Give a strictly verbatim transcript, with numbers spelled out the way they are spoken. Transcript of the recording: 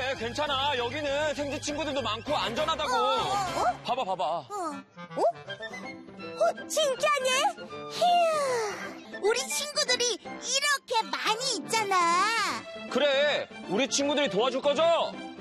그래, 괜찮아. 여기는 생쥐 친구들도 많고 안전하다고. 어, 어, 어? 봐봐, 봐봐. 어? 어? 어, 진짜네? 휴, 우리 친구들이 이렇게 많이 있잖아. 그래, 우리 친구들이 도와줄 거죠?